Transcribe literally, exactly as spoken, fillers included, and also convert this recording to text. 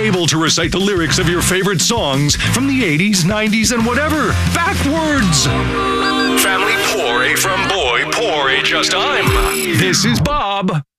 able to recite the lyrics of your favorite songs from the eighties, nineties, and whatever, backwards. Family poor, a from boy, poor, a just I'm. This is Bob.